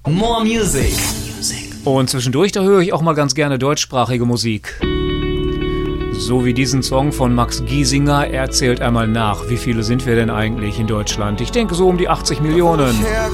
More Music. Und zwischendurch, da höre ich auch mal ganz gerne deutschsprachige Musik. So wie diesen Song von Max Giesinger. Er zählt einmal nach, wie viele sind wir denn eigentlich in Deutschland? Ich denke so um die 80 Millionen.